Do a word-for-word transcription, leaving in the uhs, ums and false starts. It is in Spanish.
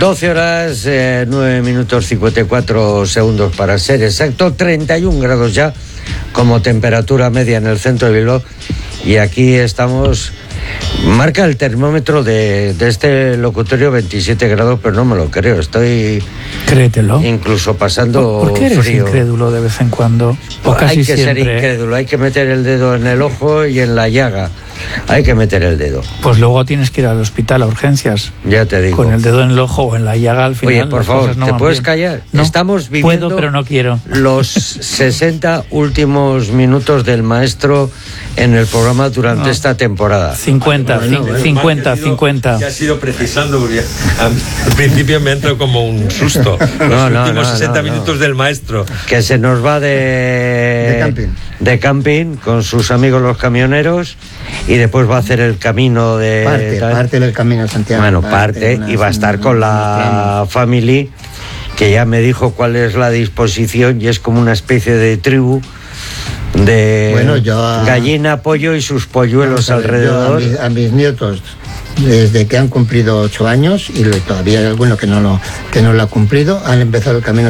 doce horas, eh, nueve minutos cincuenta y cuatro segundos para ser exacto, treinta y un grados ya como temperatura media en el centro de Bilbao. Y aquí estamos, marca el termómetro de, de este locutorio veintisiete grados, pero no me lo creo, estoy... Créetelo. Incluso pasando ¿Por qué eres frío. incrédulo de vez en cuando? O casi hay que siempre. ser incrédulo, hay que meter el dedo en el ojo y en la llaga. Hay que meter el dedo. Pues luego tienes que ir al hospital a urgencias. Ya te digo. Con el dedo en el ojo o en la llaga al final. Oye, por las favor, cosas no ¿te van puedes bien. callar? No, Estamos viviendo puedo, pero no quiero. los sesenta últimos minutos del maestro en el programa durante No. esta temporada. cincuenta, Bueno, bueno, cincuenta, cincuenta. Ya has ido precisando, porque al principio me entró como un susto. Los No, no, últimos no, sesenta no, no. minutos del maestro. Que se nos va de... De camping. de camping con sus amigos los camioneros y después va a hacer el camino de... Parte, tal. parte del Camino de Santiago. Bueno, parte, unas- y va a estar con la family, que ya me dijo cuál es la disposición, y es como una especie de tribu de Bueno, yo a- gallina, pollo y sus polluelos Vamos a ver, alrededor. yo a, mis, a mis nietos, desde que han cumplido ocho años, y lo- todavía hay alguno que no lo, que no lo ha cumplido, han empezado el Camino